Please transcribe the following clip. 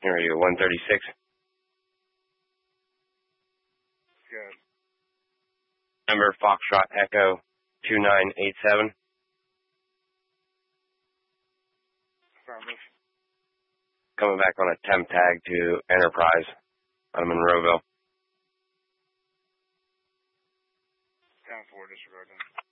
Here are you, 136. Good. Number Foxtrot Echo 2987. Affirmative. Coming back on a temp tag to Enterprise out of Monroeville. 10-4, disregarding.